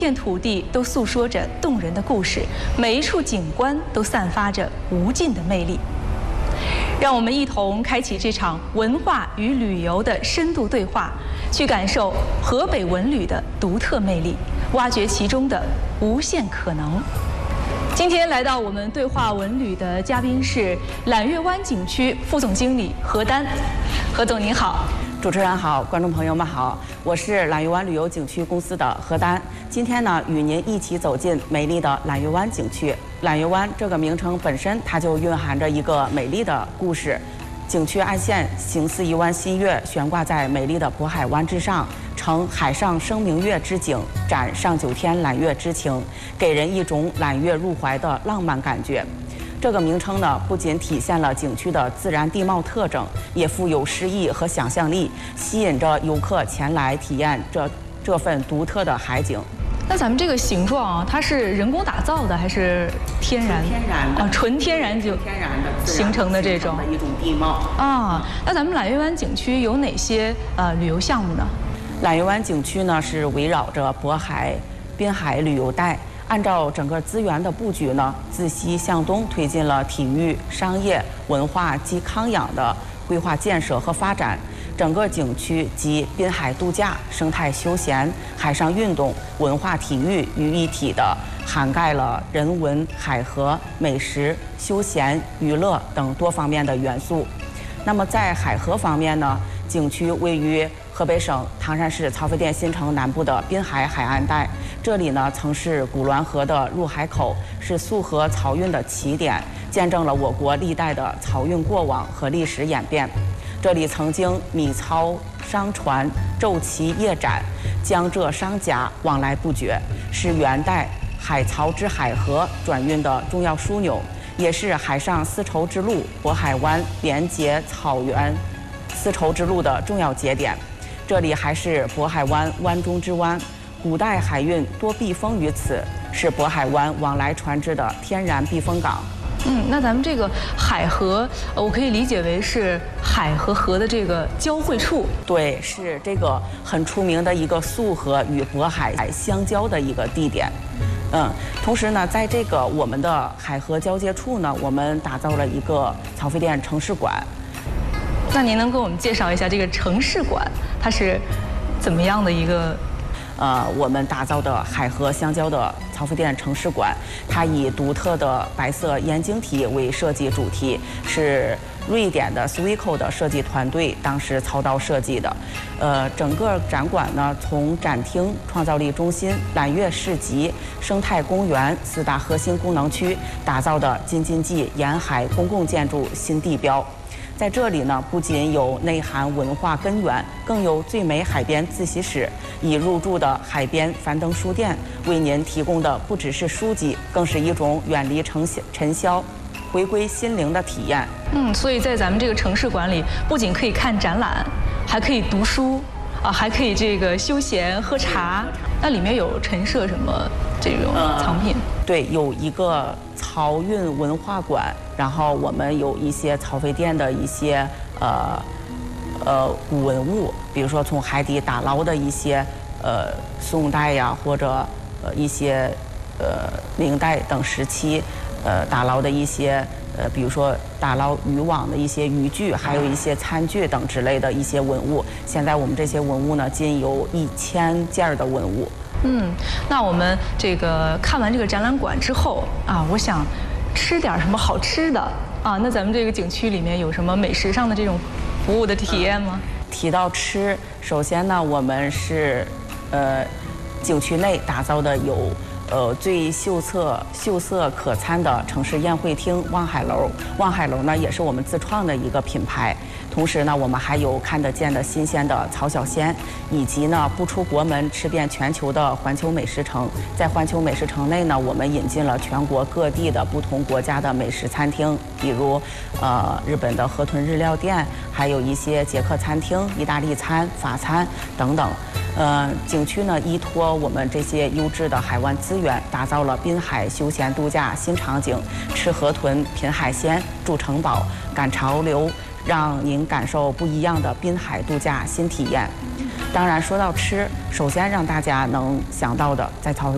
片土地都诉说着动人的故事，每一处景观都散发着无尽的魅力。让我们一同开启这场文化与旅游的深度对话，去感受河北文旅的独特魅力，挖掘其中的无限可能。今天来到我们对话文旅的嘉宾是揽月湾景区副总经理何丹。何总您好。 主持人好，观众朋友们好，我是揽月湾旅游景区公司的何丹。今天呢，与您一起走进美丽的揽月湾景区。揽月湾这个名称本身，它就蕴含着一个美丽的故事。景区岸线形似一弯新月，悬挂在美丽的渤海湾之上，呈海上生明月之景，展上九天揽月之情，给人一种揽月入怀的浪漫感觉。这个名称呢，不仅体现了景区的自然地貌特征，也富有诗意和想象力，吸引着游客前来体验这份独特的海景。 那咱们这个形状啊，它是人工打造的还是天然？ 天然的， 纯天然就天然的形成的这种一种地貌啊。那咱们揽月湾景区有哪些旅游项目呢？ 揽月湾景区呢是围绕着渤海、滨海旅游带。按照整个资源的布局呢，自西向东推进了体育、商业、文化及康养的规划建设和发展。整个景区集滨海度假、生态休闲、海上运动、文化体育于一体的，涵盖了人文、海河、美食、休闲、娱乐等多方面的元素。那么在海河方面呢，景区位于河北省唐山市曹妃甸新城南部的滨海海岸带，这里呢曾是古滦河的入海口，是溯河漕运的起点，见证了我国历代的漕运过往和历史演变。这里曾经米漕商船昼骑夜展，江浙商贾往来不绝，是元代海漕至海河转运的重要枢纽，也是海上丝绸之路渤海湾连接草原丝绸之路的重要节点。这里还是渤海湾湾中之湾，古代海运多避风于此，是渤海湾往来船只的天然避风港。 那咱们这个海河，我可以理解为是海和河的这个交汇处。 对，是这个很出名的一个溯河与渤海相交的一个地点。同时呢，在这个我们的海河交界处呢，我们打造了一个曹妃甸城市馆。 那您能给我们介绍一下这个城市馆，它是怎么样的一个？ 我们打造的海河相交的曹妃甸城市馆，它以独特的白色燕晶体为设计主题，是瑞典的 Sweco 的设计团队当时操刀设计的。整个展馆呢，从展厅、创造力中心、揽月市集、生态公园4大核心功能区打造的京津冀沿海公共建筑新地标。在这里呢，不仅有内涵文化根源，更有最美海边自习室。已入驻的海边樊登书店为您提供的不只是书籍，更是一种远离尘嚣、回归心灵的体验。 所以在咱们这个城市馆里，不仅可以看展览，还可以读书啊，还可以这个休闲喝茶。那里面有陈设什么这种藏品？ 对，有一个漕运文化馆，然后我们有一些曹妃甸的一些古文物，比如说从海底打捞的一些宋代呀，或者一些明代等时期打捞的一些比如说打捞渔网的一些渔具，还有一些餐具等之类的一些文物。现在我们这些文物呢，仅有1000件的文物。 那我们这个看完这个展览馆之后啊，我想吃点什么好吃的啊。那咱们这个景区里面有什么美食上的这种服务的体验吗？ 提到吃，首先呢，我们是景区内打造的有最秀色可餐的城市宴会厅望海楼。望海楼呢，也是我们自创的一个品牌。同时呢，我们还有看得见的新鲜的曹小鲜，以及呢不出国门吃遍全球的环球美食城。在环球美食城内呢，我们引进了全国各地的不同国家的美食餐厅，比如日本的河豚日料店，还有一些捷克餐厅、意大利餐、法餐等等。景区呢依托我们这些优质的海湾资源，打造了滨海休闲度假新场景，吃河豚、品海鲜、住城堡、赶潮流。让您感受不一样的滨海度假新体验。当然，说到吃，首先让大家能想到的，在